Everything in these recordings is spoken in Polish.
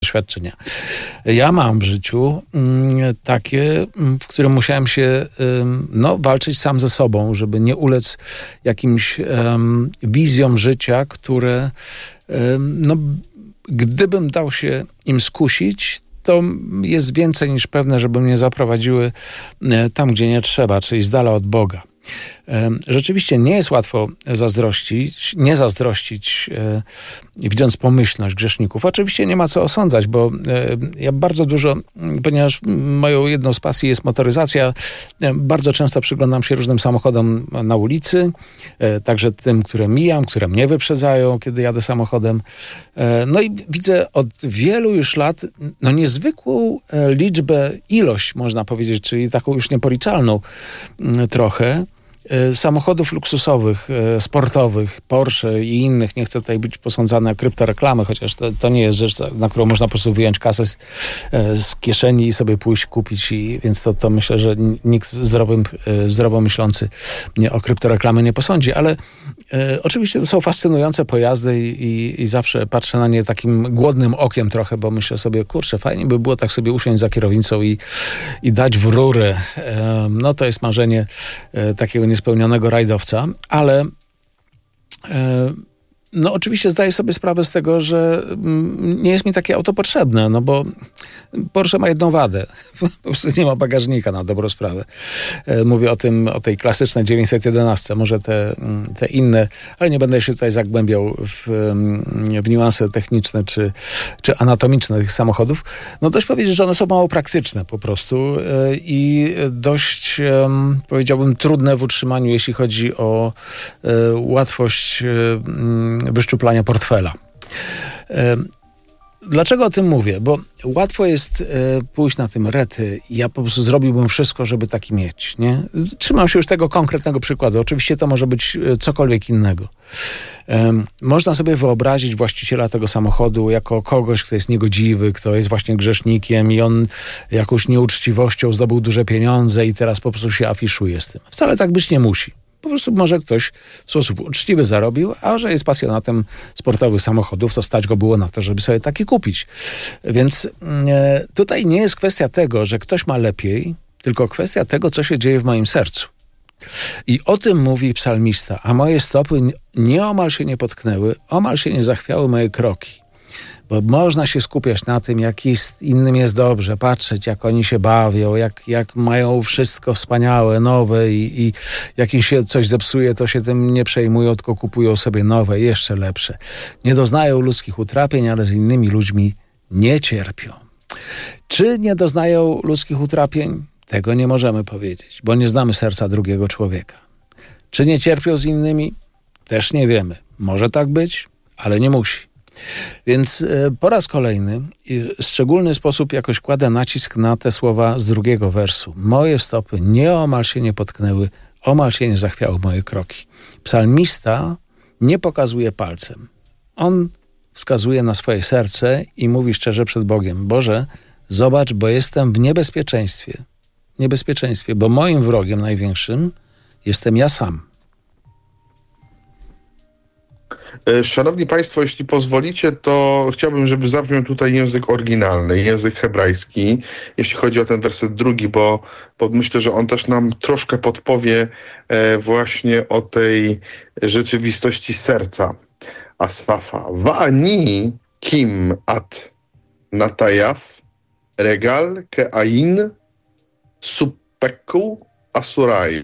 doświadczenia. Ja mam w życiu takie, w którym musiałem się walczyć sam ze sobą, żeby nie ulec jakimś wizjom życia, które gdybym dał się im skusić, to jest więcej niż pewne, żeby mnie zaprowadziły tam, gdzie nie trzeba, czyli z dala od Boga. Rzeczywiście nie jest łatwo nie zazdrościć, widząc pomyślność grzeszników. Oczywiście nie ma co osądzać, bo ja bardzo dużo, ponieważ moją jedną z pasji jest motoryzacja, bardzo często przyglądam się różnym samochodom na ulicy, także tym, które mijam, które mnie wyprzedzają, kiedy jadę samochodem. No i widzę od wielu już lat niezwykłą ilość, można powiedzieć, czyli taką już niepoliczalną trochę, samochodów luksusowych, sportowych, Porsche i innych. Nie chcę tutaj być posądzany o kryptoreklamy, chociaż to nie jest rzecz, na którą można po prostu wyjąć kasę z kieszeni i sobie pójść kupić. Więc to myślę, że nikt zdrowo myślący mnie o kryptoreklamy nie posądzi. Ale oczywiście to są fascynujące pojazdy i zawsze patrzę na nie takim głodnym okiem trochę, bo myślę sobie, kurczę, fajnie by było tak sobie usiąść za kierownicą i dać w rurę. No to jest marzenie takiego niespełnionego rajdowca, ale oczywiście zdaję sobie sprawę z tego, że nie jest mi takie auto potrzebne, no bo Porsche ma jedną wadę. Po prostu nie ma bagażnika na dobrą sprawę. Mówię o tej klasycznej 911, może te inne, ale nie będę się tutaj zagłębiał w niuanse techniczne czy anatomiczne tych samochodów. Dość powiedzieć, że one są mało praktyczne po prostu i dość, powiedziałbym, trudne w utrzymaniu, jeśli chodzi o łatwość wyszczuplania portfela. Dlaczego o tym mówię? Bo łatwo jest pójść na tym rety. Ja po prostu zrobiłbym wszystko, żeby taki mieć. Nie? Trzymam się już tego konkretnego przykładu. Oczywiście to może być cokolwiek innego. Można sobie wyobrazić właściciela tego samochodu jako kogoś, kto jest niegodziwy, kto jest właśnie grzesznikiem i on jakąś nieuczciwością zdobył duże pieniądze i teraz po prostu się afiszuje z tym. Wcale tak być nie musi. Po prostu może ktoś w sposób uczciwy zarobił, a że jest pasjonatem sportowych samochodów, to stać go było na to, żeby sobie taki kupić. Więc tutaj nie jest kwestia tego, że ktoś ma lepiej, tylko kwestia tego, co się dzieje w moim sercu. I o tym mówi psalmista. A moje stopy nieomal się nie potknęły, omal się nie zachwiały moje kroki. Bo można się skupiać na tym, jak innym jest dobrze, patrzeć, jak oni się bawią, jak mają wszystko wspaniałe, nowe i jak im się coś zepsuje, to się tym nie przejmują, tylko kupują sobie nowe, jeszcze lepsze. Nie doznają ludzkich utrapień, ale z innymi ludźmi nie cierpią. Czy nie doznają ludzkich utrapień? Tego nie możemy powiedzieć, bo nie znamy serca drugiego człowieka. Czy nie cierpią z innymi? Też nie wiemy. Może tak być, ale nie musi. Więc po raz kolejny w szczególny sposób jakoś kładę nacisk na te słowa z drugiego wersu. Moje stopy nieomal się nie potknęły, omal się nie zachwiały moje kroki. Psalmista nie pokazuje palcem. On wskazuje na swoje serce i mówi szczerze przed Bogiem. Boże, zobacz, bo jestem w niebezpieczeństwie. Bo moim wrogiem największym jestem ja sam. Szanowni Państwo, jeśli pozwolicie, to chciałbym, żeby zabrzmiał tutaj język oryginalny, język hebrajski, jeśli chodzi o ten werset drugi, bo myślę, że on też nam troszkę podpowie właśnie o tej rzeczywistości serca Asafa. Wa'ani kim at natajaf regal ke'ain suppeku asurai.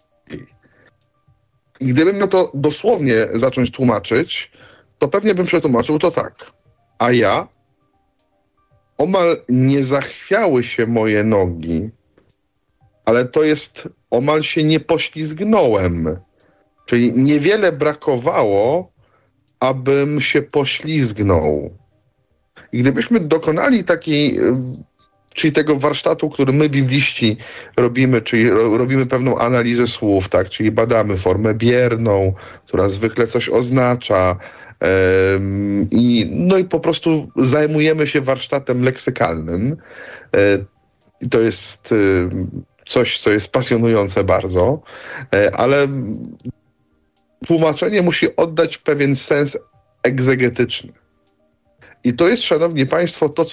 I gdybym miał to dosłownie zacząć tłumaczyć, to pewnie bym przetłumaczył to tak. A ja omal nie zachwiały się moje nogi, ale to jest omal się nie poślizgnąłem. Czyli niewiele brakowało, abym się poślizgnął. I gdybyśmy dokonali takiej, czyli tego warsztatu, który my, bibliści, robimy, czyli robimy pewną analizę słów, tak? Czyli badamy formę bierną, która zwykle coś oznacza, i po prostu zajmujemy się warsztatem leksykalnym. I to jest coś, co jest pasjonujące bardzo, ale tłumaczenie musi oddać pewien sens egzegetyczny. I to jest, szanowni Państwo, to,